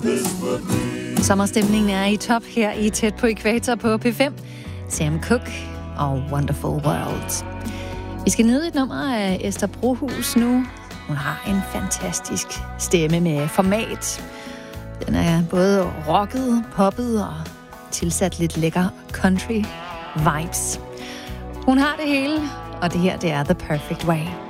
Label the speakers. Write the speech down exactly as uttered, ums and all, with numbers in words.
Speaker 1: Sommerstemningen er i top her i Tæt på Ækvator på P fem. Sam Cooke og Wonderful World. Vi skal nyde et nummer af Esther Brohus nu. Hun har en fantastisk stemme med format. Den er både rocket, poppet og tilsat lidt lækker country vibes. Hun har det hele, og det her det er The Perfect Way.